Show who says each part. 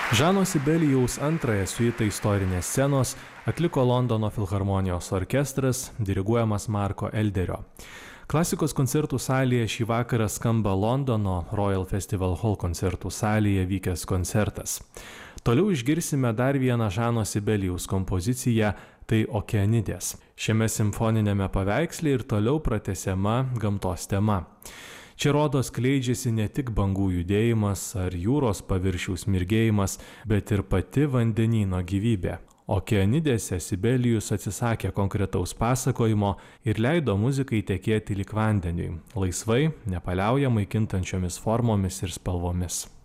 Speaker 1: Žano Sibelijaus antrąją siuitą istorinės scenos atliko Londono filharmonijos orkestras, diriguojamas Marko Elderio. Klasikos koncertų salėje šį vakarą skamba Londono Royal Festival Hall koncertų salėje vykęs koncertas. Toliau išgirsime dar vieną Žano Sibelijaus kompoziciją, tai Okeanidės. Šiame simfoninėme paveiksle ir toliau pratęsiama gamtos tema. Čia rodos skleidžiasi ne tik bangų judėjimas ar jūros paviršiaus mirgėjimas, bet ir pati vandenyno gyvybė. Okeanidėse Sibelijus atsisakė konkretaus pasakojimo ir leido muzikai tekėti lyg vandeniui, laisvai, nepaliaujamai kintančiomis formomis ir spalvomis.